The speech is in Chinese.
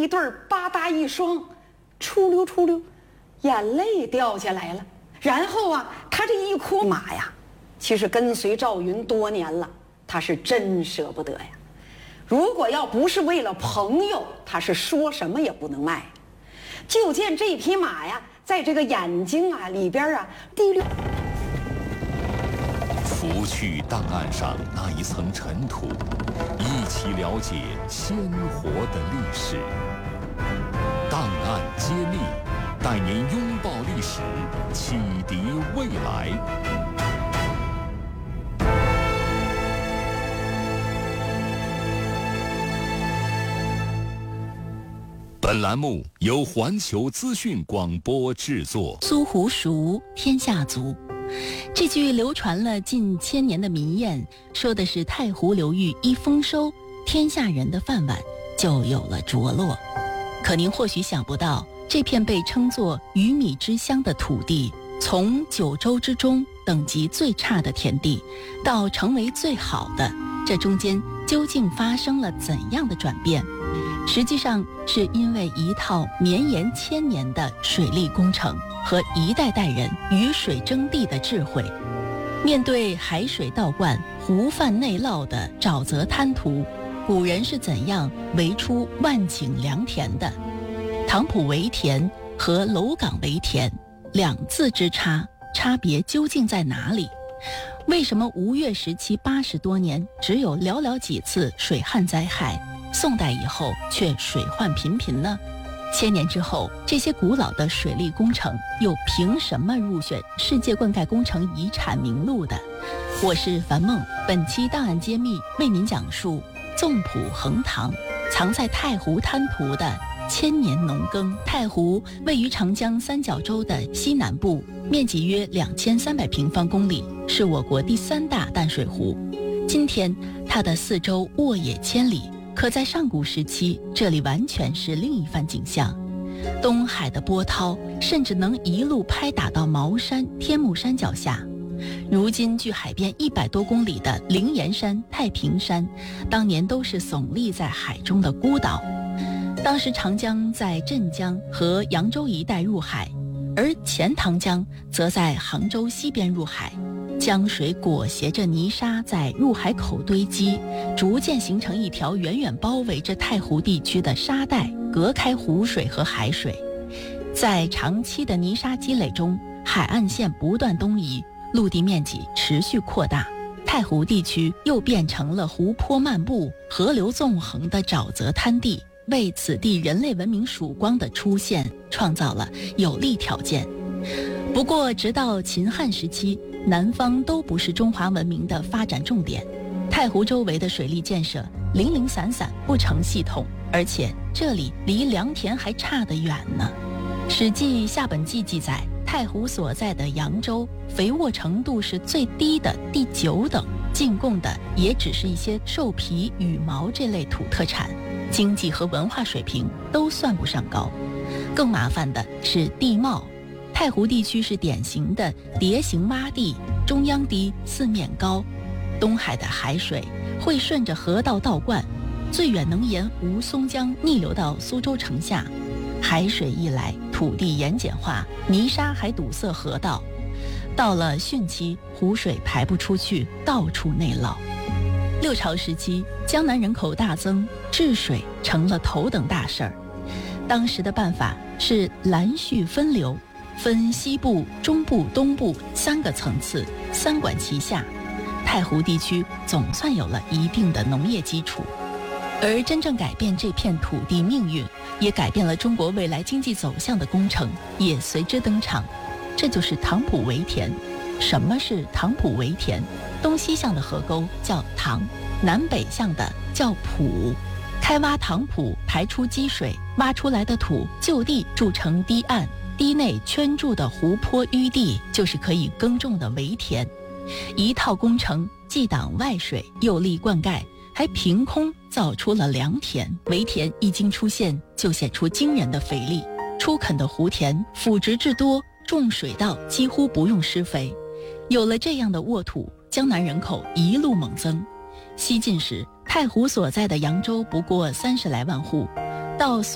对吧嗒一双，出溜出溜，眼泪掉下来了。然后啊，他这一哭，马呀，其实跟随赵云多年了，他是真舍不得呀。如果要不是为了朋友，他是说什么也不能卖。就见这匹马呀，在这个眼睛啊里边啊滴溜。 拂去档案上那一层尘土，一起了解鲜活的历史。档案揭秘，带您拥抱历史，启迪未来。本栏目由环球资讯广播制作。 苏湖熟，天下足。这句流传了近1000年的民谚，说的是太湖流域一丰收，天下人的饭碗就有了着落。可您或许想不到，这片被称作鱼米之乡的土地，从9州之中等级最差的田地，到成为最好的，这中间究竟发生了怎样的转变？实际上是因为一套绵延1000年的水利工程和一代代人与水争地的智慧。面对海水倒灌、湖泛内涝的沼泽滩涂，古人是怎样围出万顷良田的？唐埔围田和楼岗围田2字之差别究竟在哪里？为什么吴越时期80多年只有寥寥几次水旱灾害，宋代以后却水患频频呢？1000年之后，这些古老的水利工程又凭什么入选世界灌溉工程遗产名录的？我是樊梦，本期档案揭秘为您讲述纵浦横塘，藏在太湖滩涂的1000年农耕。太湖位于长江三角洲的西南部，面积约2300平方公里，是我国第3大淡水湖。今天它的四周沃野千里，可在上古时期，这里完全是另一番景象。东海的波涛甚至能一路拍打到茅山、天目山脚下。如今距海边100多公里的灵岩山、太平山，当年都是耸立在海中的孤岛。当时长江在镇江和扬州一带入海，而钱塘江则在杭州西边入海。江水裹挟着泥沙在入海口堆积，逐渐形成一条远远包围着太湖地区的沙带，隔开湖水和海水。在长期的泥沙积累中，海岸线不断东移，陆地面积持续扩大，太湖地区又变成了湖泊漫步、河流纵横的沼泽滩地，为此地人类文明曙光的出现创造了有利条件。不过直到秦汉时期，南方都不是中华文明的发展重点，太湖周围的水利建设零零散散，不成系统，而且这里离良田还差得远呢。《史记·下本纪》记载，太湖所在的扬州肥沃程度是最低的第9等，进贡的也只是一些兽皮、羽毛这类土特产，经济和文化水平都算不上高。更麻烦的是地貌，太湖地区是典型的蝶形洼地，中央低，四面高。东海的海水会顺着河道倒灌，最远能沿吴淞江逆流到苏州城下。海水一来，土地盐碱化，泥沙还堵塞河道。到了汛期，湖水排不出去，到处内涝。六朝时期，江南人口大增，治水成了头等大事儿。当时的办法是拦蓄分流，分西部、中部、东部3个层次，3管齐下。太湖地区总算有了一定的农业基础。而真正改变这片土地命运，也改变了中国未来经济走向的工程也随之登场，这就是塘浦围田。什么是塘浦围田？东西向的河沟叫塘，南北向的叫浦。开挖塘浦，排出积水，挖出来的土就地筑成堤岸，堤内圈住的湖泊淤地就是可以耕种的围田。一套工程既挡外水，又利灌溉，还凭空造出了良田。围田一经出现，就显出惊人的肥力。初垦的湖田腐殖质多，种水稻几乎不用施肥。有了这样的沃土，江南人口一路猛增。西晋时，太湖所在的扬州不过30来万户，到